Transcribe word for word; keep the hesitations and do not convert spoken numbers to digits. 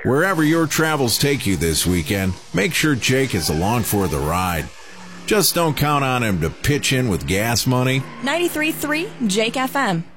Wherever your travels take you this weekend, make sure Jake is along for the ride. Just don't count on him to pitch in with gas money. ninety-three point three Jake F M.